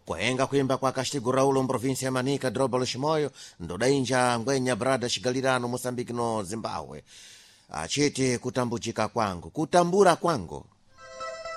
kuhenga kuimba kwa Castigo Raulo mprovinsia ya Manica drobo leximoyo ndodainja ngwenya brada xigalirano Moçambique no Zimbabwe achiti kutambujika kwangu kutambura kwangu